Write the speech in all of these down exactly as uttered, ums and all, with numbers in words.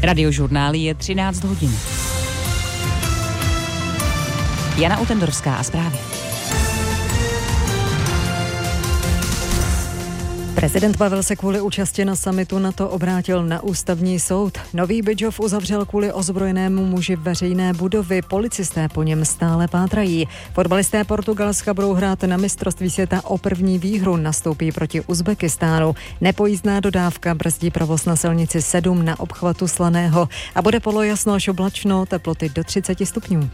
Radiožurnál je třináct hodin. Jana Utendorská a zprávy. Prezident Pavel se kvůli účasti na summitu NATO obrátil na ústavní soud. Nový Bydžov uzavřel kvůli ozbrojenému muži veřejné budovy. Policisté po něm stále pátrají. Fotbalisté Portugalska budou hrát na mistrovství světa o první výhru. Nastoupí proti Uzbekistánu. Nepojízdná dodávka brzdí provoz na silnici sedm na obchvatu Slaného. A bude polojasno až oblačno, teploty do třicet stupňů.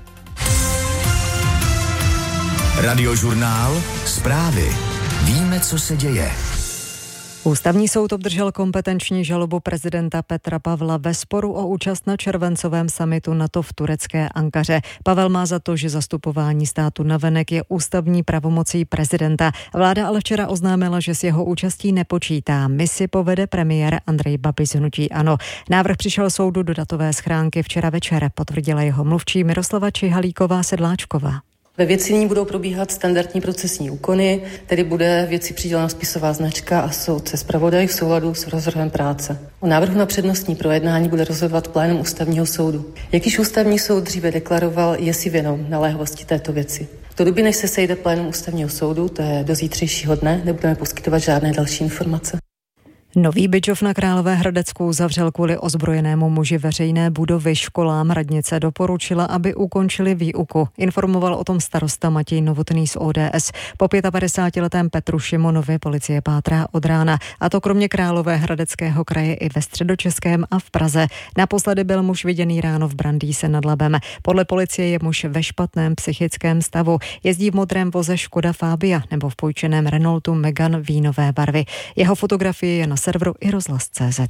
Radiožurnál, zprávy. Víme, co se děje. Ústavní soud obdržel kompetenční žalobu prezidenta Petra Pavla ve sporu o účast na červencovém summitu NATO v turecké Ankaře. Pavel má za to, že zastupování státu navenek je ústavní pravomocí prezidenta. Vláda ale včera oznámila, že s jeho účastí nepočítá. Misi povede premiér Andrej Babiš z hnutí ANO. Návrh přišel soudu do datové schránky včera večer, potvrdila jeho mluvčí Miroslava Čihalíková-Sedláčková. Ve věci nyní budou probíhat standardní procesní úkony, tedy bude věci přidělena spisová značka a soudce zpravodaj v souladu s rozvrhem práce. O návrhu na přednostní projednání bude rozhodovat plénum ústavního soudu. Jak již ústavní soud dříve deklaroval, je si vědom naléhavosti této věci. Do doby, než se sejde plénum ústavního soudu, to je do zítřejšího dne, nebudeme poskytovat žádné další informace. Nový Bydžov na Královéhradecku zavřel kvůli ozbrojenému muži veřejné budovy. Školám radnice doporučila, aby ukončili výuku. Informoval o tom starosta Matěj Novotný z O D S. Po padesátipětiletém Petru Šimonovi policie pátrá od rána, a to kromě Královéhradeckého kraje i ve Středočeském a v Praze. Naposledy byl muž viděný ráno v Brandýse nad Labem. Podle policie je muž ve špatném psychickém stavu. Jezdí v modrém voze Škoda Fabia nebo v půjčeném Renaultu Megane vínové barvy. Jeho fotografie je na serveru i rozhlas tečka cé zet.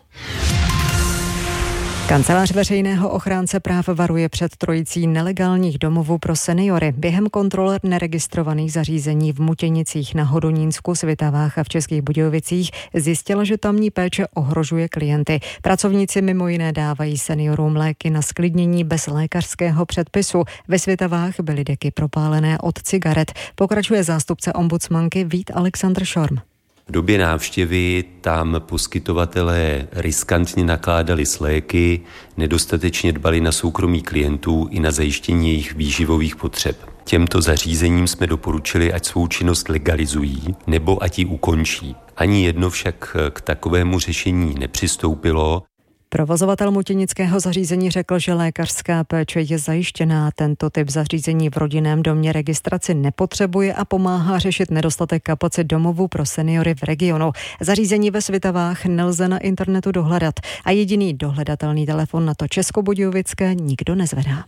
Kancelář veřejného ochránce práv varuje před trojicí nelegálních domovů pro seniory. Během kontrol neregistrovaných zařízení v Mutěnicích, na Hodonínsku, Svitavách a v Českých Budějovicích zjistila, že tamní péče ohrožuje klienty. Pracovníci mimo jiné dávají seniorům léky na zklidnění bez lékařského předpisu. Ve Svitavách byly deky propálené od cigaret. Pokračuje zástupce ombudsmanky Vít Alexandr Šorm. V době návštěvy tam poskytovatelé riskantně nakládali s léky, nedostatečně dbali na soukromí klientů i na zajištění jejich výživových potřeb. Těmto zařízením jsme doporučili, ať svou činnost legalizují nebo ať ji ukončí. Ani jedno však k takovému řešení nepřistoupilo. Provozovatel mutěnického zařízení řekl, že lékařská péče je zajištěná. Tento typ zařízení v rodinném domě registraci nepotřebuje a pomáhá řešit nedostatek kapacit domovů pro seniory v regionu. Zařízení ve Svitavách nelze na internetu dohledat a jediný dohledatelný telefon na to českobudějovické nikdo nezvedá.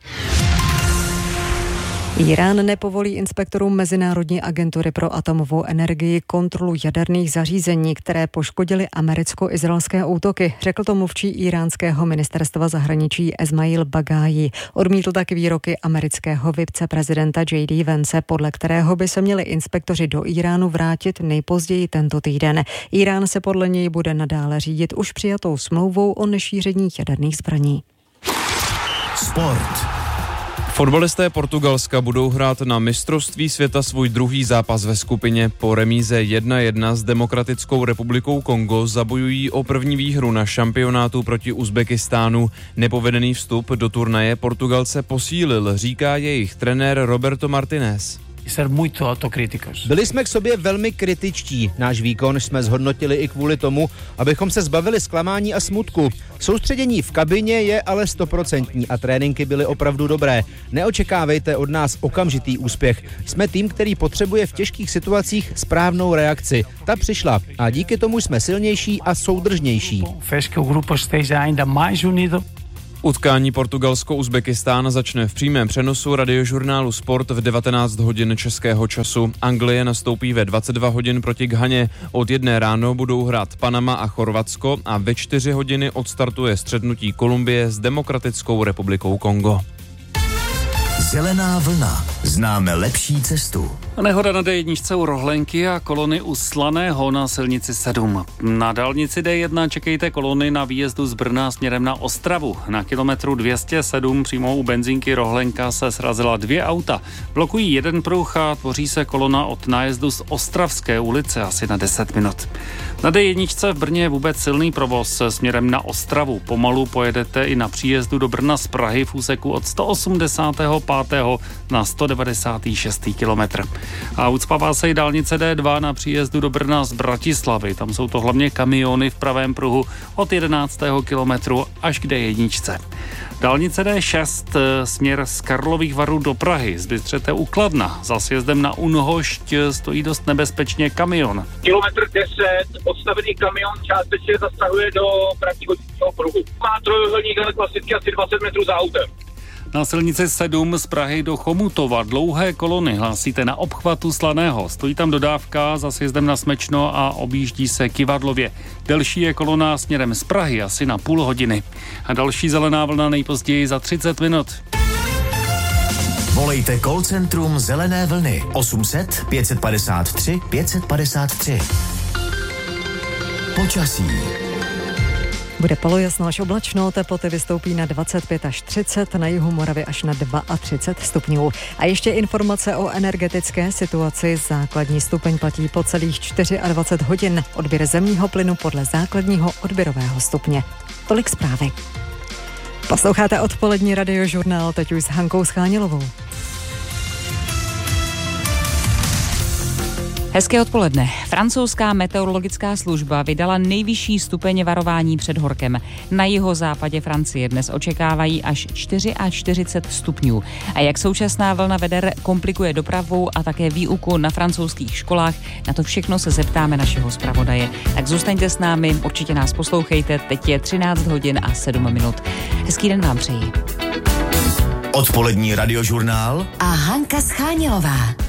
Irán nepovolí inspektorům Mezinárodní agentury pro atomovou energii kontrolu jaderných zařízení, které poškodily americko-izraelské útoky, řekl to mluvčí iránského ministerstva zahraničí Esmail Bagáji. Odmítl tak výroky amerického viceprezidenta J D Vance, podle kterého by se měli inspektoři do Iránu vrátit nejpozději tento týden. Irán se podle něj bude nadále řídit už přijatou smlouvou o nešíření jaderných zbraní. Sport. Fotbalisté Portugalska budou hrát na mistrovství světa svůj druhý zápas ve skupině. Po remíze jedna jedna s Demokratickou republikou Kongo zabojují o první výhru na šampionátu proti Uzbekistánu. Nepovedený vstup do turnaje Portugalce posílil, říká jejich trenér Roberto Martinez. Byli jsme k sobě velmi kritičtí. Náš výkon jsme zhodnotili i kvůli tomu, abychom se zbavili zklamání a smutku. Soustředění v kabině je ale stoprocentní a tréninky byly opravdu dobré. Neočekávejte od nás okamžitý úspěch. Jsme tým, který potřebuje v těžkých situacích správnou reakci. Ta přišla a díky tomu jsme silnější a soudržnější. Utkání Portugalsko-Uzbekistán začne v přímém přenosu Radiožurnálu Sport v devatenáct hodin českého času. Anglie nastoupí ve dvacet dva hodin proti Ghaně. Od jedné ráno budou hrát Panama a Chorvatsko a ve čtyři hodiny odstartuje střetnutí Kolumbie s Demokratickou republikou Kongo. Zelená vlna. Známe lepší cestu. Nehoda na dé jedna u Rohlenky a kolony u Slaného na silnici sedm. Na dálnici dé jedna čekejte kolony na výjezdu z Brna směrem na Ostravu. Na kilometru dvě stě sedm přímo u benzínky Rohlenka se srazila dvě auta. Blokují jeden pruh a tvoří se kolona od nájezdu z Ostravské ulice asi na deset minut. Na dé jedna v Brně je vůbec silný provoz směrem na Ostravu. Pomalu pojedete i na příjezdu do Brna z Prahy v úseku od sto osmdesátého pátého na sto devadesátý šestý kilometr. A ucpává se i dálnice dé dva na příjezdu do Brna z Bratislavy. Tam jsou to hlavně kamiony v pravém pruhu od jedenáctého kilometru až k dé jedna. Dálnice dé šest směr z Karlových Varů do Prahy. Zbystřete u Kladna. Za sjezdem na Unhošť stojí dost nebezpečně kamion. Kilometr deset, odstavený kamion částečně zasahuje do pravního pruhu. Má trojuhelník, ale klasicky asi dvacet metrů za autem. Na silnici sedm z Prahy do Chomutova dlouhé kolony hlásíte na obchvatu Slaného. Stojí tam dodávka za sjezdem na Smečno a objíždí se Kyvadlově. Delší je kolona směrem z Prahy asi na půl hodiny. A další zelená vlna nejpozději za třicet minut. Volejte call centrum Zelené vlny osm set pět padesát tři pět padesát tři. Počasí. Bude polojasno až oblačno, teploty vystoupí na dvacet pět až třicet, na jihu Moravy až na třicet dva stupňů. A ještě informace o energetické situaci. Základní stupeň platí po celých dvacet čtyři hodin. Odběr zemního plynu podle základního odběrového stupně. Tolik zprávy. Posloucháte odpolední radiožurnál, teď už s Hankou Schánělovou. Hezké odpoledne. Francouzská meteorologická služba vydala nejvyšší stupeň varování před horkem. Na jihozápadě Francie dnes očekávají až čtyřicet čtyři stupňů. A jak současná vlna veder komplikuje dopravu a také výuku na francouzských školách, na to všechno se zeptáme našeho zpravodaje. Tak zůstaňte s námi, určitě nás poslouchejte, teď je třináct hodin a sedm minut. Hezký den vám přeji. Odpolední radiožurnál a Hanka Schánělová.